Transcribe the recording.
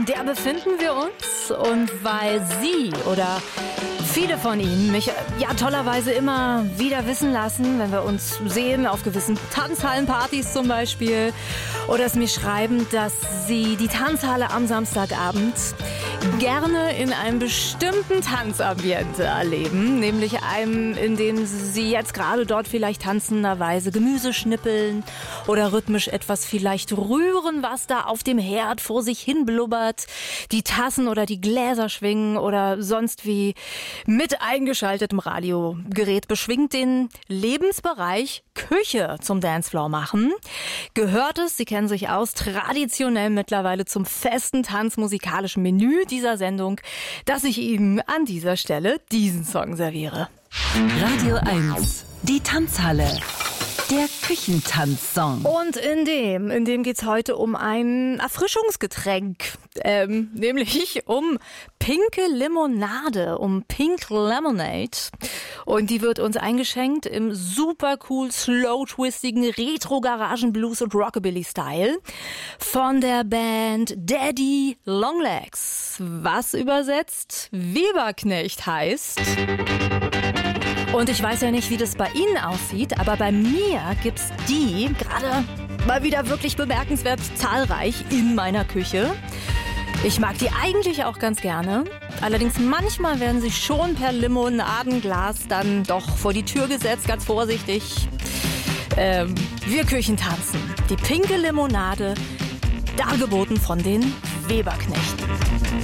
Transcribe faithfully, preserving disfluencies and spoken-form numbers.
in der befinden wir uns. Und weil Sie oder viele von Ihnen mich ja tollerweise immer wieder wissen lassen, wenn wir uns sehen auf gewissen Tanzhallenpartys zum Beispiel, oder es mir schreiben, dass Sie die Tanzhalle am Samstagabend gerne in einem bestimmten Tanzambiente erleben, nämlich einem, in dem Sie jetzt gerade dort vielleicht tanzenderweise Gemüse schnippeln oder rhythmisch etwas vielleicht rühren, was da auf dem Herd vor sich hin blubbert, die Tassen oder die Gläser schwingen oder sonst wie mit eingeschaltetem Radiogerät beschwingt den Lebensbereich Küche zum Dancefloor machen. Gehört es, Sie kennen sich aus, traditionell mittlerweile zum festen tanzmusikalischen Menü dieser Sendung, dass ich Ihnen an dieser Stelle diesen Song serviere. Radio eins, die Tanzhalle. Der Küchentanzsong. Und in dem, in dem geht's heute um ein Erfrischungsgetränk, ähm, nämlich um pinke Limonade, um Pink Lemonade. Und die wird uns eingeschenkt im super cool, slow-twistigen Retro-Garagen-Blues- und Rockabilly-Style von der Band Daddy Longlegs, was übersetzt Weberknecht heißt. Und ich weiß ja nicht, wie das bei Ihnen aussieht, aber bei mir gibt's die gerade mal wieder wirklich bemerkenswert zahlreich in meiner Küche. Ich mag die eigentlich auch ganz gerne. Allerdings manchmal werden sie schon per Limonadenglas dann doch vor die Tür gesetzt, ganz vorsichtig. Ähm, wir Küchentanzen. Die pinke Limonade, dargeboten von den Weberknechten.